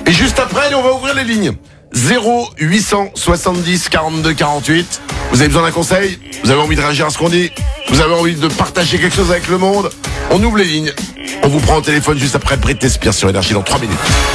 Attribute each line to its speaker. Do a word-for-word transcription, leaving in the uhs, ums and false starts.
Speaker 1: Et juste après, on va ouvrir les lignes. zéro huit cent soixante-dix quarante-deux quarante-huit. Vous avez besoin d'un conseil? Vous avez envie de réagir à ce qu'on dit? Vous avez envie de partager quelque chose avec le monde? On ouvre les lignes. On vous prend au téléphone juste après Britney Spears sur Énergie dans trois minutes.